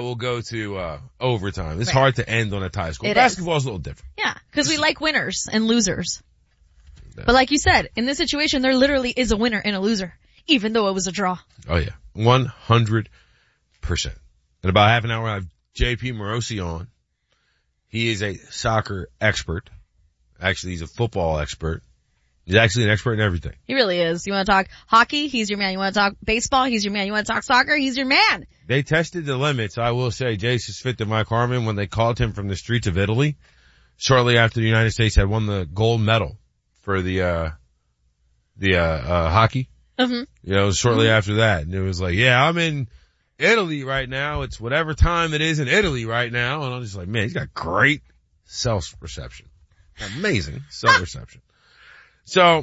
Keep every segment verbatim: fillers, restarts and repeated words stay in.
will go to uh overtime. It's Right. hard to end on a tie score. It Basketball is a little different. Yeah, because we like winners and losers. But like you said, in this situation, there literally is a winner and a loser, even though it was a draw. Oh yeah, one hundred percent. In about half an hour, I have J P Morosi on. He is a soccer expert. Actually, he's a football expert. He's actually an expert in everything. He really is. You want to talk hockey? He's your man. You want to talk baseball? He's your man. You want to talk soccer? He's your man. They tested the limits. I will say, Jace is fit to Mike Harmon when they called him from the streets of Italy shortly after the United States had won the gold medal for the, uh, the, uh, uh, hockey. Mm-hmm. You know, shortly Mm-hmm. after that. And it was like, yeah, I'm in Italy right now. It's whatever time it is in Italy right now. And I'm just like, man, he's got great self-perception. Amazing self-perception. So,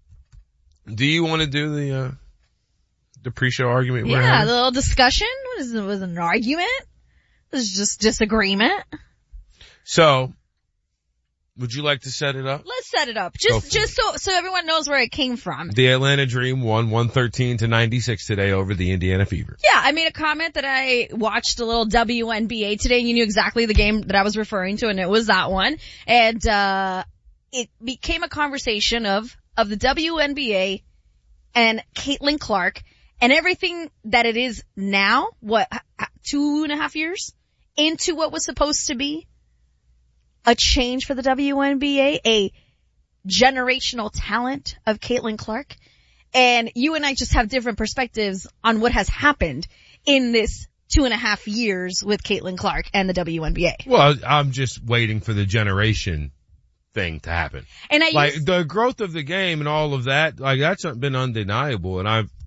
do you want to do the, uh, the pre-show argument we're Yeah, having? the little discussion was, was an argument. It was just disagreement. So, would you like to set it up? Let's set it up. Go Just, for just so, so everyone knows where it came from. The Atlanta Dream won one thirteen to ninety-six today over the Indiana Fever. Yeah, I made a comment that I watched a little W N B A today and you knew exactly the game that I was referring to and it was that one. And, uh, it became a conversation of, of the W N B A and Caitlin Clark and everything that it is now, what, two and a half years into what was supposed to be a change for the W N B A, a generational talent of Caitlin Clark. And you and I just have different perspectives on what has happened in this two and a half years with Caitlin Clark and the W N B A. Well, I'm just waiting for the generation thing to happen. And I Like, used, the growth of the game and all of that, like, that's been undeniable. And I've,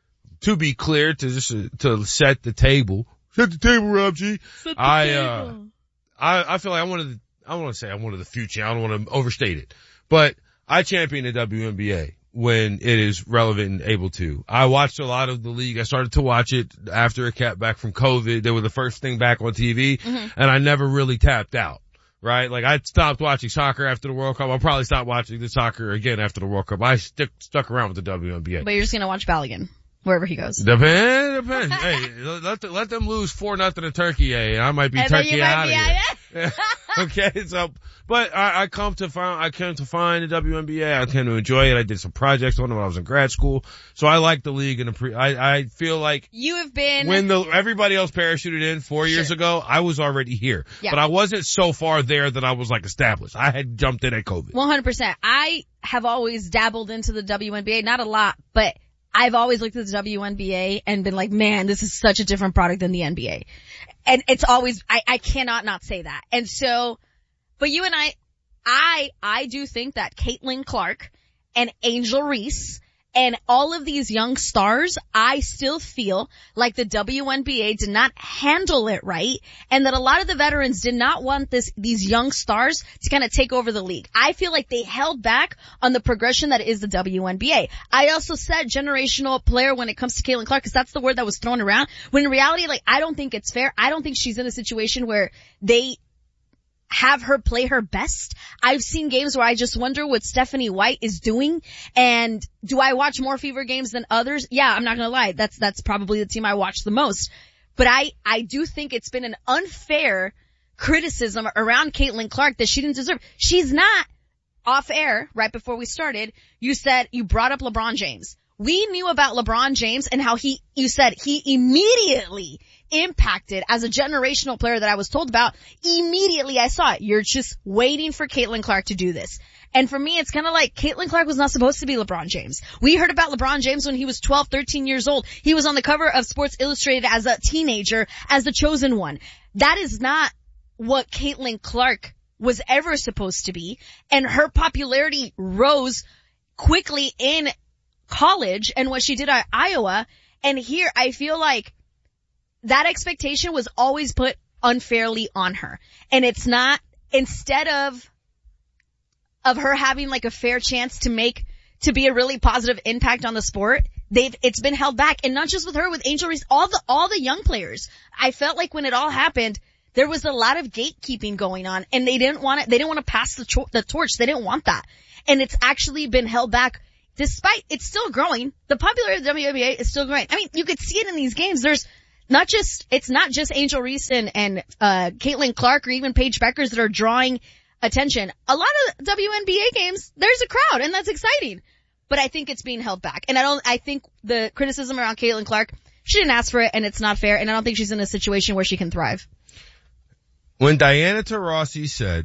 to be clear, to just, uh, to set the table, set the table, Rob G. Set the I, table. uh, I, I feel like I wanted to, I don't want to say I wanted the future. I don't want to overstate it, but I champion the W N B A when it is relevant and able to. I watched a lot of the league. I started to watch it after it kept back from COVID. They were the first thing back on T V, Mm-hmm. and I never really tapped out. Right? Like, I stopped watching soccer after the World Cup. I'll probably stop watching the soccer again after the World Cup. I stuck, stuck around with the W N B A. But you're just gonna watch Balogun wherever he goes. Depends, depends. Hey, let, the, let them lose four nothing to Turkey, eh? I might be And then Turkey you might out be of out here. of Okay, so, but I, I come to find, I came to find the W N B A. I came to enjoy it. I did some projects on it when I was in grad school. So I like the league and the pre, I, I feel like You have been when the, everybody else parachuted in four years Sure. ago, I was already here. Yeah. But I wasn't so far there that I was like established. I had jumped in at COVID. one hundred percent. I have always dabbled into the W N B A, not a lot, but I've always looked at the W N B A and been like, man, this is such a different product than the N B A. And it's always, I, I cannot not say that. And so, but you and I, I, I do think that Caitlin Clark and Angel Reese and all of these young stars, I still feel like the W N B A did not handle it right and that a lot of the veterans did not want this, these young stars to kind of take over the league. I feel like they held back on the progression that is the W N B A. I also said generational player when it comes to Caitlin Clark because that's the word that was thrown around when in reality, like, I don't think it's fair. I don't think she's in a situation where they have her play her best. I've seen games where I just wonder what Stephanie White is doing. And do I watch more Fever games than others? Yeah, I'm not gonna lie. That's, that's probably the team I watch the most. But I, I do think it's been an unfair criticism around Caitlin Clark that she didn't deserve. She's not off air right before we started. You said, you brought up LeBron James. We knew about LeBron James and how he, you said he immediately impacted as a generational player that I was told about. Immediately I saw it. You're just waiting for Caitlin Clark to do this. And for me, it's kind of like Caitlin Clark was not supposed to be LeBron James. We heard about LeBron James when he was twelve, thirteen years old. He was on the cover of Sports Illustrated as a teenager, as the chosen one. That is not what Caitlin Clark was ever supposed to be. And her popularity rose quickly in college and what she did at Iowa. And here I feel like that expectation was always put unfairly on her. And it's not, instead of, of her having like a fair chance to make, to be a really positive impact on the sport, they've, it's been held back. And not just with her, with Angel Reese, all the, all the young players. I felt like when it all happened, there was a lot of gatekeeping going on and they didn't want it, they didn't want to pass the, cho- the torch. They didn't want that. And it's actually been held back. Despite it's still growing, the popularity of the W N B A is still growing. I mean, you could see it in these games. There's not just, it's not just Angel Reese and, and uh, Caitlin Clark or even Paige Beckers that are drawing attention. A lot of W N B A games, there's a crowd, and that's exciting. But I think it's being held back. And I don't, I think the criticism around Caitlin Clark, she didn't ask for it, and it's not fair, and I don't think she's in a situation where she can thrive. When Diana Taurasi said,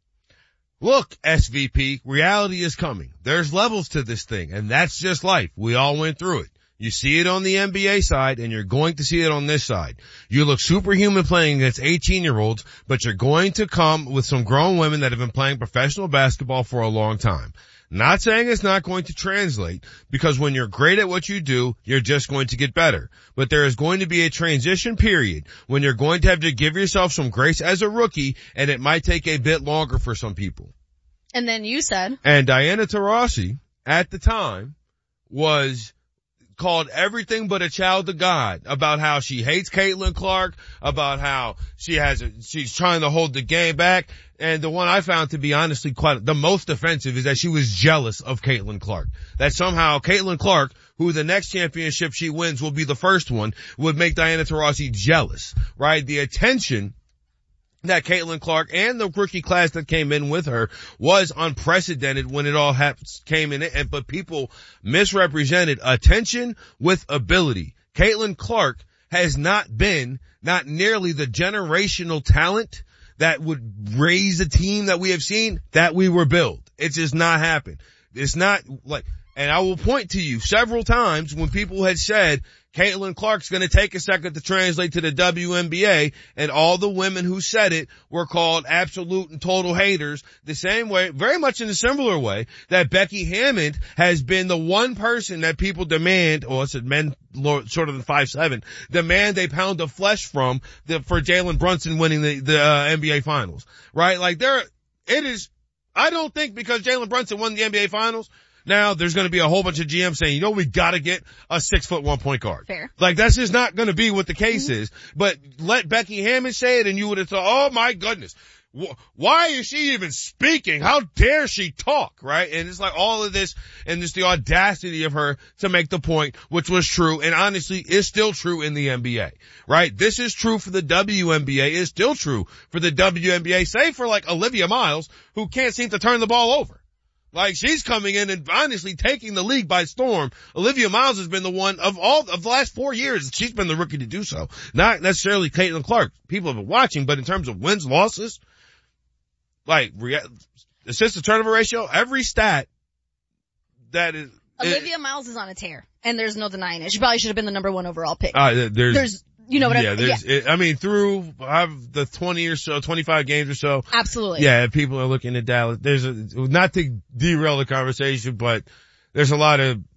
look, S V P, reality is coming. There's levels to this thing, and that's just life. We all went through it. You see it on the N B A side, and you're going to see it on this side. You look superhuman playing against eighteen-year-olds, but you're going to come with some grown women that have been playing professional basketball for a long time. Not saying it's not going to translate, because when you're great at what you do, you're just going to get better. But there is going to be a transition period when you're going to have to give yourself some grace as a rookie, and it might take a bit longer for some people. And then you said. And Diana Taurasi, at the time, was called everything but a child of God about how she hates Caitlin Clark, about how she has, a, she's trying to hold the game back. And the one I found to be honestly quite the most offensive is that she was jealous of Caitlin Clark. That somehow Caitlin Clark, who the next championship she wins will be the first one, would make Diana Taurasi jealous, right? The attention that Caitlin Clark and the rookie class that came in with her was unprecedented when it all happened, came in, and but people misrepresented attention with ability. Caitlin Clark has not been, not nearly the generational talent that would raise a team that we have seen that we were built. It's just not happened. It's not like, and I will point to you several times when people had said Caitlin Clark's going to take a second to translate to the W N B A, and all the women who said it were called absolute and total haters, the same way, very much in a similar way, that Becky Hammond has been the one person that people demand, or I said men shorter than five seven, demand a pound of flesh from the, for Jalen Brunson winning the, the uh, N B A Finals, right? Like there, it is, I don't think because Jalen Brunson won the N B A Finals, now there's going to be a whole bunch of G Ms saying, you know, we got to get a six foot one point guard. Fair. Like that's just not going to be what the case mm-hmm. is. But let Becky Hammond say it and you would have thought, oh my goodness, why is she even speaking? How dare she talk, right? And it's like all of this and just the audacity of her to make the point, which was true and honestly is still true in the N B A, right? This is true for the W N B A, is still true for the W N B A, save for like Olivia Miles, who can't seem to turn the ball over. Like she's coming in and honestly taking the league by storm. Olivia Miles has been the one of all of the last four years. She's been the rookie to do so. Not necessarily Caitlin Clark. People have been watching, but in terms of wins, losses, like rea- assist to turnover ratio, every stat that is. Olivia it, Miles is on a tear, and there's no denying it. She probably should have been the number one overall pick. Uh, there's, there's You know what yeah, I mean? There's, yeah, it, I mean, through I've the twenty or so, twenty-five games or so. Absolutely. Yeah, people are looking at Dallas. There's a, not to derail the conversation, but there's a lot of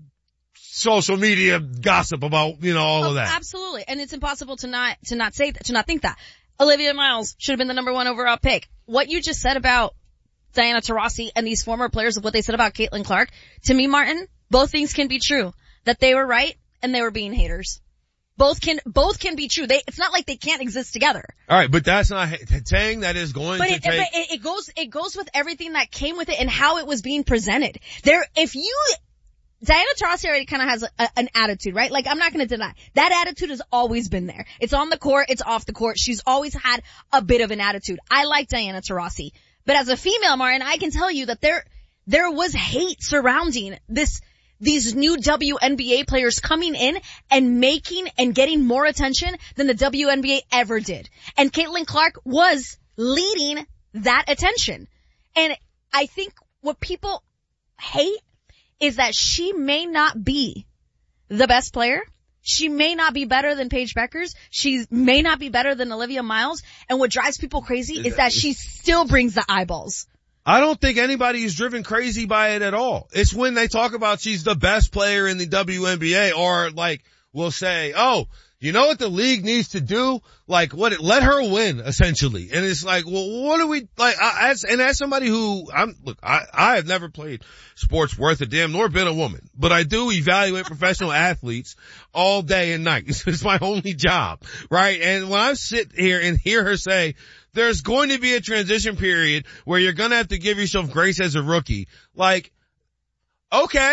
social media gossip about, you know, all oh, of that. Absolutely. And it's impossible to not, to not say that, to not think that. Olivia Miles should have been the number one overall pick. What you just said about Diana Taurasi and these former players of what they said about Caitlin Clark, to me, Martin, both things can be true. That they were right and they were being haters. Both can, both can be true. They, it's not like they can't exist together. All right, but that's not saying that is going but to it, take. But it, it goes, it goes with everything that came with it and how it was being presented. There, if you, Diana Taurasi already kind of has a, an attitude, right? Like I'm not going to deny that attitude has always been there. It's on the court, it's off the court. She's always had a bit of an attitude. I like Diana Taurasi, but as a female, Martin, I can tell you that there, there was hate surrounding this. These new W N B A players coming in and making and getting more attention than the W N B A ever did. And Caitlin Clark was leading that attention. And I think what people hate is that she may not be the best player. She may not be better than Paige Beckers. She may not be better than Olivia Miles. And what drives people crazy is that she still brings the eyeballs. I don't think anybody is driven crazy by it at all. It's when they talk about she's the best player in the W N B A or like will say, oh, you know what the league needs to do? Like what it, let her win essentially. And it's like, well, what do we like I, as, and as somebody who I'm, look, I, I have never played sports worth a damn nor been a woman, but I do evaluate professional athletes all day and night. It's my only job, right? And when I sit here and hear her say, there's going to be a transition period where you're going to have to give yourself grace as a rookie. Like, okay,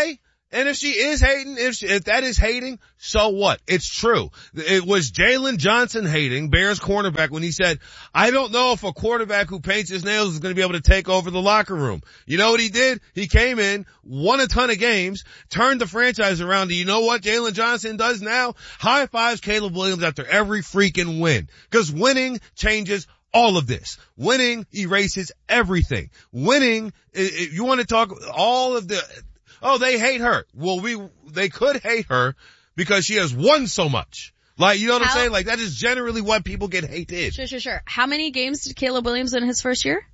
And if she is hating, if she, if that is hating, so what? It's true. It was Jalen Johnson hating, Bears cornerback, when he said, I don't know if a quarterback who paints his nails is going to be able to take over the locker room. You know what he did? He came in, won a ton of games, turned the franchise around. Do you know what Jalen Johnson does now? High fives Caleb Williams after every freaking win. Because winning changes all of this. Winning erases everything. Winning, if you want to talk all of the, oh, they hate her. Well, we, they could hate her because she has won so much. Like, you know what How, I'm saying? Like, that is generally what people get hated. Sure, sure, sure. How many games did Caleb Williams win his first year?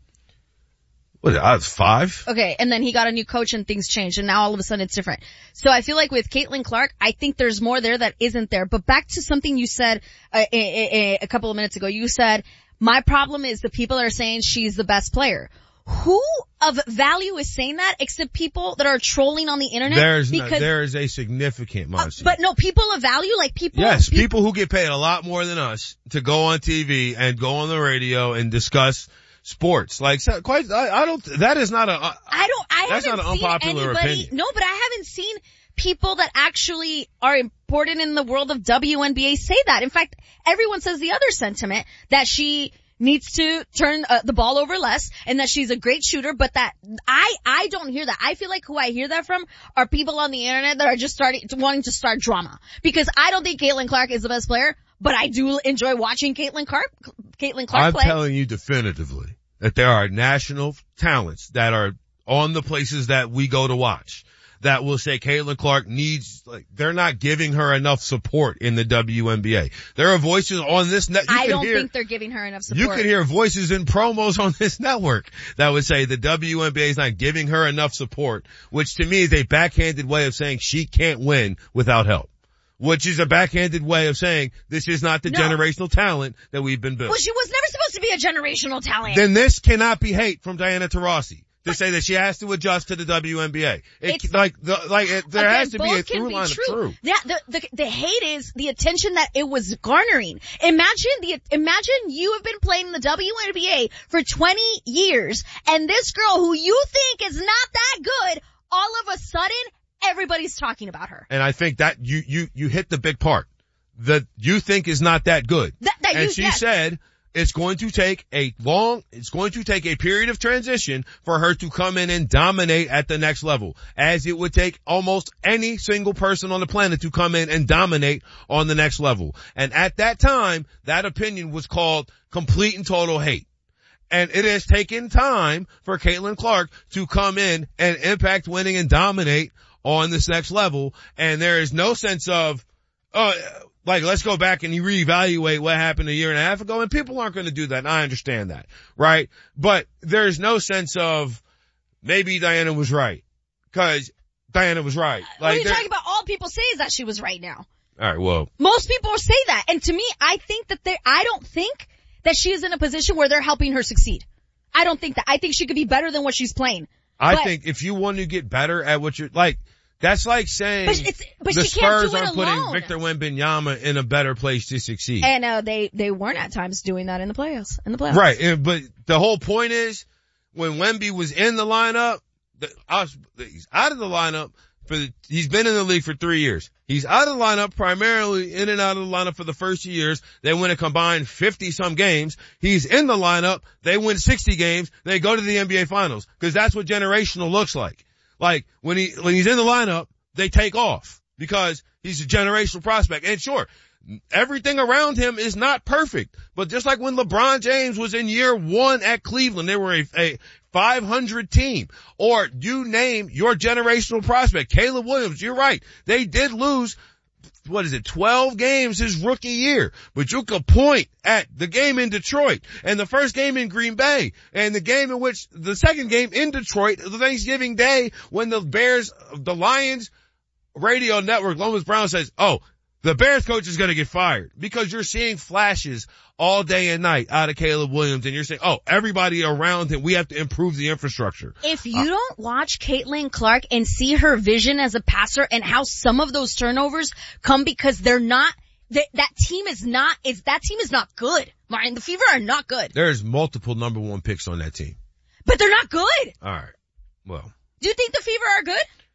What, I was five? Okay, and then he got a new coach and things changed, and now all of a sudden it's different. So I feel like with Caitlin Clark, I think there's more there that isn't there. But back to something you said uh, a, a, a couple of minutes ago. You said, my problem is the people that are saying she's the best player. Who of value is saying that except people that are trolling on the internet? There's because, no, there is a significant margin. Uh, but no, people of value, like people. Yes, people, people who get paid a lot more than us to go on T V and go on the radio and discuss sports. Like, quite, I, I don't, that is not a, uh, I don't, I that's haven't not an unpopular seen anybody, opinion. No, but I haven't seen people that actually are important in the world of W N B A say that. In fact, everyone says the other sentiment, that she needs to turn uh, the ball over less and that she's a great shooter, but that I, I don't hear that. I feel like who I hear that from are people on the internet that are just starting, wanting to start drama. Because I don't think Caitlin Clark is the best player, but I do enjoy watching Caitlin Clark, Caitlin Clark I'm play. I'm telling you definitively that there are national talents that are on the places that we go to watch that will say Caitlin Clark needs, like, they're not giving her enough support in the W N B A. There are voices on this net. I don't hear, think they're giving her enough support. You can hear voices in promos on this network that would say the W N B A is not giving her enough support, which to me is a backhanded way of saying she can't win without help. Which is a backhanded way of saying this is not the no. generational talent that we've been built. Well, she was never supposed to be a generational talent. Then this cannot be hate from Diana Taurasi. To say that she has to adjust to the W N B A. It, like, the, like, it, there again, has to be a through line true. of truth. Yeah, the, the, the hate is the attention that it was garnering. Imagine the, imagine you have been playing in the W N B A for twenty years, and this girl who you think is not that good, all of a sudden, everybody's talking about her. And I think that you, you, you hit the big part. That you think is not that good. That, that and you, she yes. said, it's going to take a long, it's going to take a period of transition for her to come in and dominate at the next level, as it would take almost any single person on the planet to come in and dominate on the next level. And at that time, that opinion was called complete and total hate. And it has taken time for Caitlin Clark to come in and impact winning and dominate on this next level. And there is no sense of, uh, like, let's go back and reevaluate what happened a year and a half ago. And people aren't going to do that. And I understand that, right? But there's no sense of maybe Diana was right, because Diana was right. Like, what are you talking about? All people say is that she was right now. All right, well. Most people say that. And to me, I think that they, I don't think that she is in a position where they're helping her succeed. I don't think that. I think she could be better than what she's playing. I but, think if you want to get better at what you're, like, that's like saying but it's, but the she can't Spurs do it aren't alone. putting Victor Wembanyama in a better place to succeed. And uh, they they weren't at times doing that in the playoffs. In the playoffs, right? But the whole point is, when Wemby was in the lineup, the, I was, he's out of the lineup for the, he's been in the league for three years. He's out of the lineup primarily in and out of the lineup for the first two years. They win a combined fifty some games. He's in the lineup. They win sixty games. They go to the N B A Finals, because that's what generational looks like. Like when he when he's in the lineup, they take off because he's a generational prospect. And sure, everything around him is not perfect. But just like when LeBron James was in year one at Cleveland, they were a, a five hundred team. Or you name your generational prospect. Caleb Williams, you're right. They did lose, what is it, twelve games his rookie year. But you could point at the game in Detroit and the first game in Green Bay and the game in which the second game in Detroit, the Thanksgiving Day, when the Bears, the Lions radio network, Lomas Brown says, oh, the Bears coach is going to get fired, because you're seeing flashes all day and night out of Caleb Williams, and you're saying, oh, everybody around him, we have to improve the infrastructure. If you uh, don't watch Caitlin Clark and see her vision as a passer and how some of those turnovers come because they're not, they, that team is not, is that team is not good. Martin, the Fever are not good. There's multiple number one picks on that team. But they're not good. All right. Well. Do you think the Fever are good?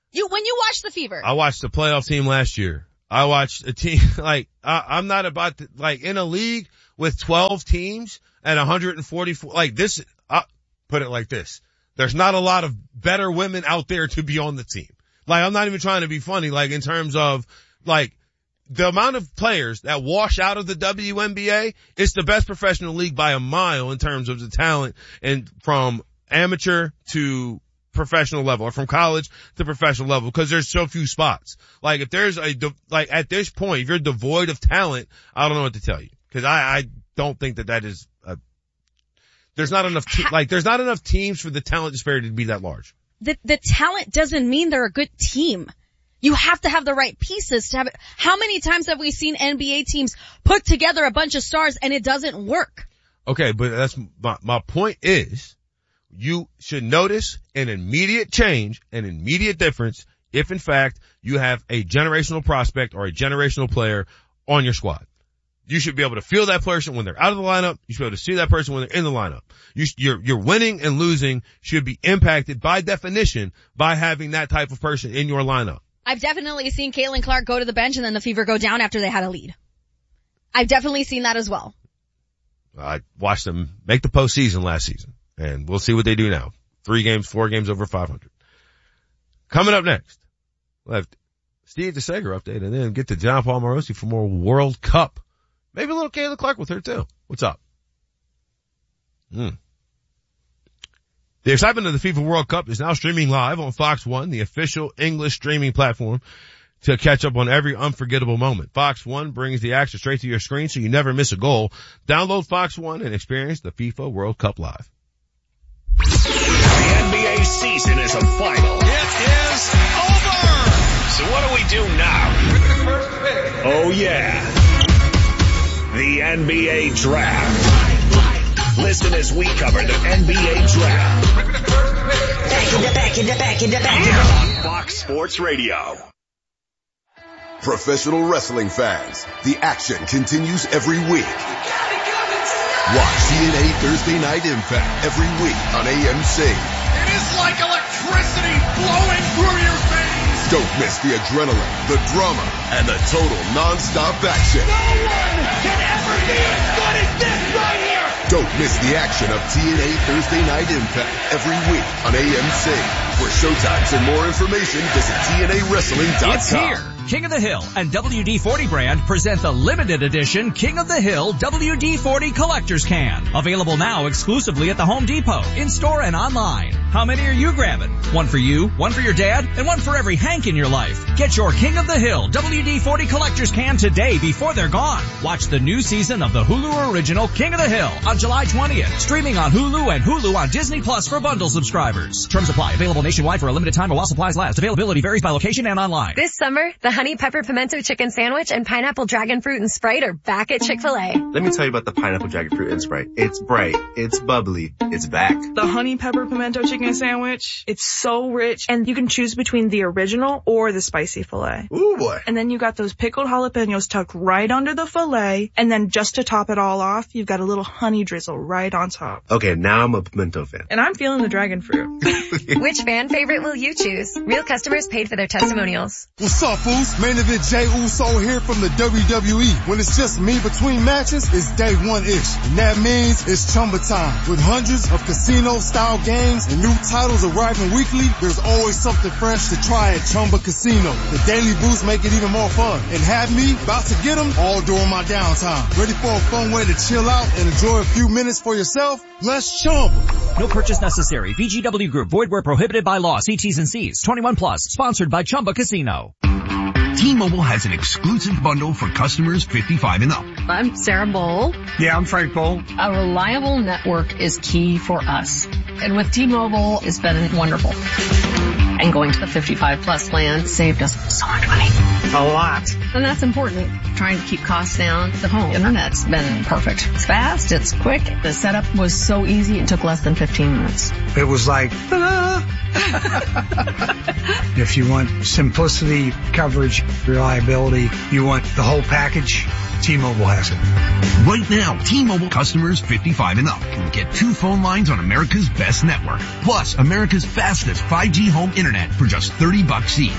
You, when you watch the Fever. I watched the playoff team last year. I watched a team, like, I, I'm not about to, like, in a league with twelve teams and one hundred forty-four, like this, I put it like this. There's not a lot of better women out there to be on the team. Like, I'm not even trying to be funny, like, in terms of, like, the amount of players that wash out of the W N B A, it's the best professional league by a mile in terms of the talent, and from amateur to professional level, or from college to professional level, because there's so few spots. Like, if there's a, like, at this point, if you're devoid of talent, I don't know what to tell you. Cause I, I don't think that that is a, there's not enough, te- like, there's not enough teams for the talent disparity to be that large. The, the talent doesn't mean they're a good team. You have to have the right pieces to have it. How many times have we seen N B A teams put together a bunch of stars and it doesn't work? Okay, but that's my, my point is, you should notice an immediate change, an immediate difference, if in fact you have a generational prospect or a generational player on your squad. You should be able to feel that person when they're out of the lineup. You should be able to see that person when they're in the lineup. You, you're, you're winning and losing should be impacted by definition by having that type of person in your lineup. I've definitely seen Caitlin Clark go to the bench and then the Fever go down after they had a lead. I've definitely seen that as well. I watched them make the postseason last season, and we'll see what they do now. Three games, four games over five hundred. Coming up next, we'll have Steve DeSager update, and then get to John Paul Morosi for more World Cup. Maybe a little Caitlin Clark with her too. What's up? Hmm. The excitement of the FIFA World Cup is now streaming live on Fox One, the official English streaming platform, to catch up on every unforgettable moment. Fox One brings the action straight to your screen so you never miss a goal. Download Fox One and experience the FIFA World Cup live. The N B A season is a final. It is over! So what do we do now? With the first pick. Oh yeah. The N B A Draft. Listen as we cover the N B A Draft. With the first pick. Back in the back in the back in the back. On Fox Sports Radio. Professional wrestling fans, the action continues every week. Watch T N A Thursday Night Impact every week on A M C. It is like electricity blowing through your veins. Don't miss the adrenaline, the drama, and the total non-stop action. No one can ever be as good as this right here. Don't miss the action of T N A Thursday Night Impact every week on A M C. For showtimes and more information, visit T N A wrestling dot com. It's here. King of the Hill and W D forty brand present the limited edition King of the Hill W D forty Collector's Can. Available now exclusively at the Home Depot, in-store and online. How many are you grabbing? One for you, one for your dad, and one for every Hank in your life. Get your King of the Hill W D forty Collector's Can today before they're gone. Watch the new season of the Hulu original King of the Hill on July twentieth. Streaming on Hulu and Hulu on Disney Plus for bundle subscribers. Terms apply. Available nationwide for a limited time while supplies last. Availability varies by location and online. This summer, the Honey Pepper Pimento Chicken Sandwich and Pineapple Dragon Fruit and Sprite are back at Chick-fil-A. Let me tell you about the Pineapple Dragon Fruit and Sprite. It's bright, it's bubbly, it's back. The Honey Pepper Pimento Chicken Sandwich, it's so rich, and you can choose between the original or the spicy filet. Ooh boy. And then you got those pickled jalapenos tucked right under the filet, and then just to top it all off, you've got a little honey drizzle right on top. Okay, now I'm a pimento fan. And I'm feeling the dragon fruit. Which fan favorite will you choose? Real customers paid for their testimonials. What's up, fools? Main event Jey Uso here from the W W E. When it's just me between matches, it's day one-ish. And that means it's Chumba time. With hundreds of casino-style games and new titles arriving weekly, there's always something fresh to try at Chumba Casino. The daily boosts make it even more fun. And have me about to get them all during my downtime. Ready for a fun way to chill out and enjoy a few minutes for yourself? Let's Chumba. No purchase necessary. V G W Group. Void where prohibited by law. See T's and C's. twenty-one plus. Sponsored by Chumba Casino. T-Mobile has an exclusive bundle for customers fifty-five and up. I'm Sarah Bowl. Yeah, I'm Frank Bowl. A reliable network is key for us. And with T-Mobile, it's been wonderful. And going to the fifty-five plus plan saved us so much money. A lot. And that's important. Trying to keep costs down. The home internet's been perfect. It's fast. It's quick. The setup was so easy. It took less than fifteen minutes. It was like, ta-da! If you want simplicity, coverage, reliability, you want the whole package, T-Mobile has it. Right now, T-Mobile customers fifty-five and up can get two phone lines on America's best network, plus America's fastest five G home internet for just thirty bucks each.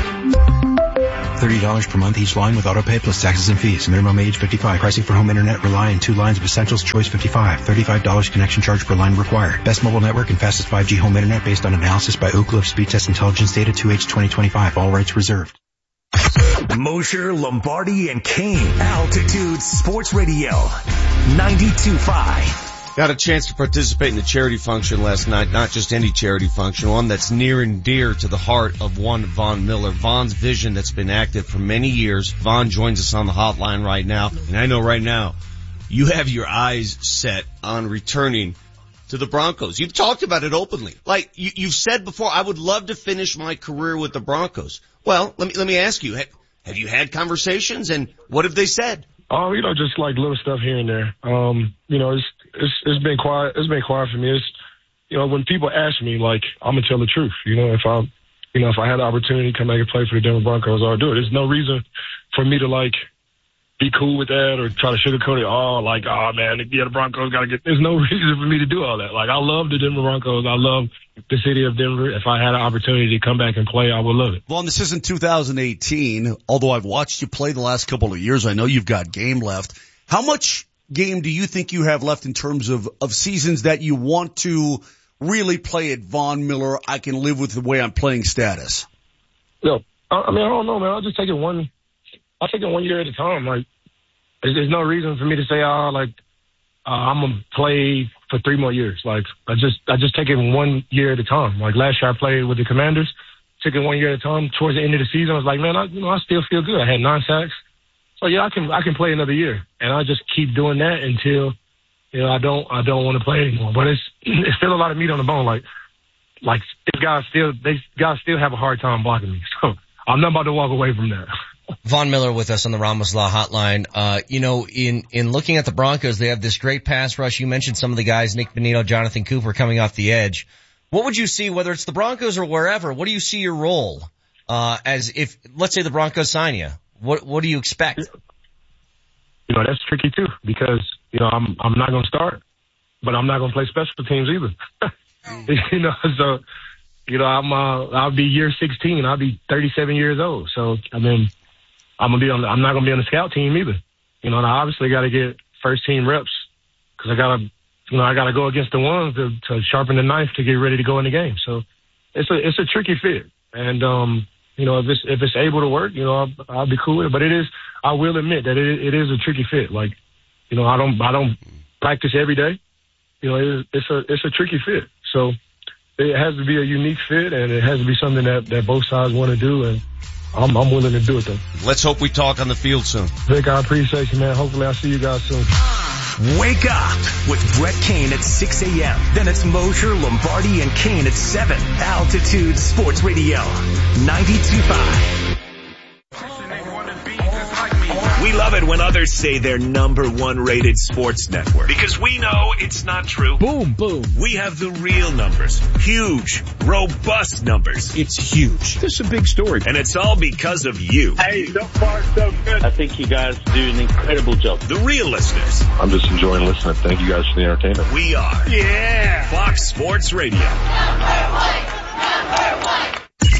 thirty dollars per month each line with autopay plus taxes and fees. Minimum age fifty-five. Pricing for home internet rely on two lines of Essentials Choice fifty-five. thirty-five dollars connection charge per line required. Best mobile network and fastest five G home internet based on analysis by Ookla of Speed Test Intelligence data two H twenty twenty-five. All rights reserved. Mosher, Lombardi, and Kane. Altitude Sports Radio. ninety-two point five. Got a chance to participate in the charity function last night, not just any charity function, one that's near and dear to the heart of one Von Miller. Von's vision that's been active for many years. Von joins us on the hotline right now, and I know right now you have your eyes set on returning to the Broncos. You've talked about it openly. Like, you, you've said before, I would love to finish my career with the Broncos. Well, let me, let me ask you, have, have you had conversations, and what have they said? Um, you know, just like little stuff here and there. Um, you know, it's, it's, it's been quiet. It's been quiet for me. It's, you know, when people ask me, like, I'm going to tell the truth. You know, if I, you know, if I had the opportunity to come back and play for the Denver Broncos, I'll do it. There's no reason for me to, like, be cool with that or try to sugarcoat it. Oh, like, oh man, yeah, the Broncos got to get, there's no reason for me to do all that. Like, I love the Denver Broncos. I love the city of Denver. If I had an opportunity to come back and play, I would love it. Well, this isn't two thousand eighteen. Although I've watched you play the last couple of years, I know you've got game left. How much game do you think you have left in terms of, of seasons that you want to really play at Von Miller? I can live with the way I'm playing status. No, I mean, I don't know, man. I'll just take it one, I'll take it one year at a time. Like, there's, there's no reason for me to say, oh, like, uh, I'm going to play for three more years. Like, I just, I just take it one year at a time. Like, last year I played with the Commanders, took it one year at a time. Towards the end of the season, I was like, man, I, you know, I still feel good. I had nine sacks. So yeah, I can, I can play another year. And I just keep doing that until, you know, I don't, I don't want to play anymore. But it's, it's still a lot of meat on the bone. Like, like, these guys still, they guys still have a hard time blocking me. So I'm not about to walk away from that. Von Miller with us on the Ramos Law Hotline. Uh, you know, in, in looking at the Broncos, they have this great pass rush. You mentioned some of the guys, Nick Bonito, Jonathan Cooper coming off the edge. What would you see, whether it's the Broncos or wherever, what do you see your role, uh, as if, let's say the Broncos sign you? What, what do you expect? You know, that's tricky too, because, you know, I'm, I'm not going to start, but I'm not going to play special teams either. You know, so, you know, I'm, uh, I'll be year sixteen. I'll be thirty-seven years old. So, I mean, I'm gonna be on. The, I'm not gonna be on the scout team either. You know, and I obviously got to get first team reps because I gotta, you know, I gotta go against the ones to, to sharpen the knife to get ready to go in the game. So it's a it's a tricky fit, and um, you know, if it's if it's able to work, you know, I'll, I'll be cool with it. But it is, I will admit that it it is a tricky fit. Like, you know, I don't I don't practice every day. You know, it, it's a it's a tricky fit. So it has to be a unique fit, and it has to be something that that both sides want to do, and I'm, I'm willing to do it, though. Let's hope we talk on the field soon. Vic, I appreciate you, man. Hopefully I'll see you guys soon. Wake up with Brett Kane at six a.m. Then it's Mosher, Lombardi, and Kane at seven. Altitude Sports Radio, ninety-two point five. We love it when others say they're number one rated sports network, because we know it's not true. Boom, boom. We have the real numbers. Huge, robust numbers. It's huge. This is a big story. And it's all because of you. Hey, so far so good. I think you guys do an incredible job. The real listeners. I'm just enjoying listening. Thank you guys for the entertainment. We are. Yeah. Fox Sports Radio. Number one. Number one.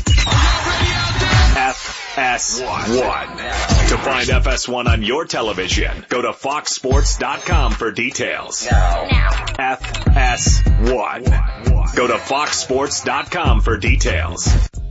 F S one. To find F S one on your television, go to fox sports dot com for details. Now. F S one. Go to fox sports dot com for details.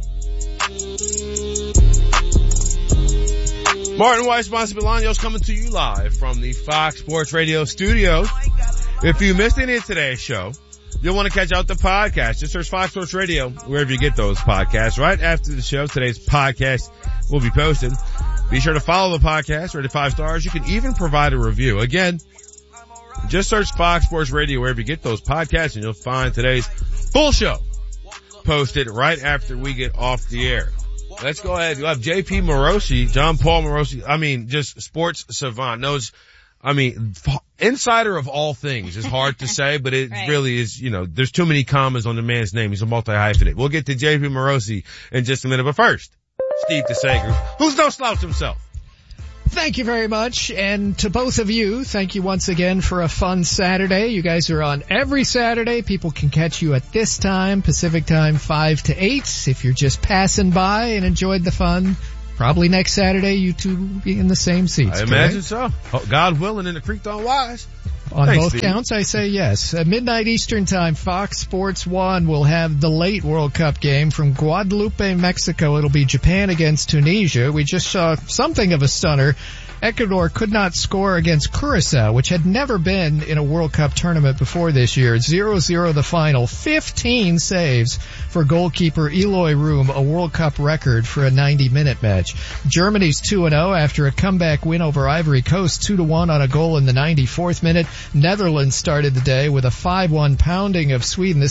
Martin Weiss, Monty Bolaños coming to you live from the Fox Sports Radio studio. If you missed any of today's show, you'll want to catch out the podcast. Just search Fox Sports Radio wherever you get those podcasts. Right after the show, today's podcast will be posted. Be sure to follow the podcast, rate it five stars. You can even provide a review. Again, just search Fox Sports Radio wherever you get those podcasts, and you'll find today's full show posted right after we get off the air. Let's go ahead. You have J P Morosi, John Paul Morosi. I mean, just sports savant. Knows, I mean, insider of all things is hard to say, but it right. really is, you know, there's too many commas on the man's name. He's a multi-hyphenate. We'll get to J P Morosi in just a minute, but first, Steve DeSager, who's no slouch himself. Thank you very much. And to both of you, thank you once again for a fun Saturday. You guys are on every Saturday. People can catch you at this time, Pacific time, five to eight. If you're just passing by and enjoyed the fun, probably next Saturday you two will be in the same seats. I imagine so. Oh, God willing, in the creek don't wise. On Thanks, both Steve. counts, I say yes. At midnight Eastern time, Fox Sports one will have the late World Cup game from Guadalupe, Mexico. It'll be Japan against Tunisia. We just saw something of a stunner. Ecuador could not score against Curacao, which had never been in a World Cup tournament before this year. zero zero the final. fifteen saves for goalkeeper Eloy Room, a World Cup record for a ninety-minute match. Germany's two and oh after a comeback win over Ivory Coast, two to one on a goal in the ninety-fourth minute. Netherlands started the day with a five one pounding of Sweden. This